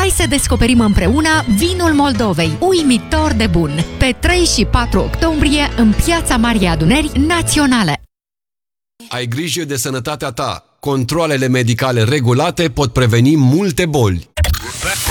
Hai să descoperim împreună vinul Moldovei, uimitor de bun. Pe 3 și 4 octombrie, în Piața Marii Adunări Naționale. Ai grijă de sănătatea ta. Controalele medicale regulate pot preveni multe boli.